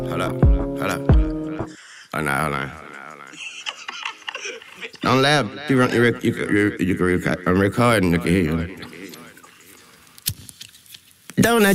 Hold up. Hold up. Oh, no, hold on. Don't laugh. You can record and you can hear you. Don't